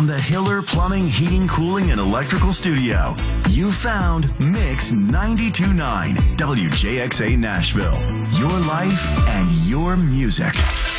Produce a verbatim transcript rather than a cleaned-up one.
From the Hiller Plumbing, Heating, Cooling, and Electrical Studio, you found Mix ninety-two point nine W J X A Nashville. Your life and your music.